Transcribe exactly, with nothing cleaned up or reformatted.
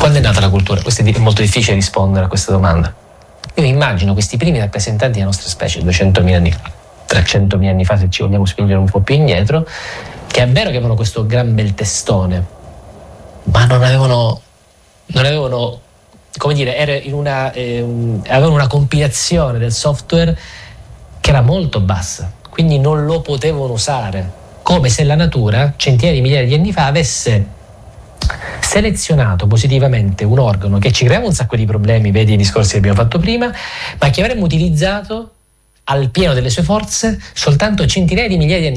Quando è nata la cultura? Questo è molto difficile rispondere a questa domanda. Io immagino questi primi rappresentanti della nostra specie, duecentomila anni fa, trecentomila anni fa, se ci vogliamo spingere un po' più indietro, che è vero che avevano questo gran bel testone, ma non avevano, non avevano, come dire, era in una, eh, avevano una compilazione del software che era molto bassa, quindi non lo potevano usare, come se la natura, centinaia di migliaia di anni fa, avesse selezionato positivamente un organo che ci creava un sacco di problemi, vedi i discorsi che abbiamo fatto prima, ma che avremmo utilizzato al pieno delle sue forze soltanto centinaia di migliaia di anni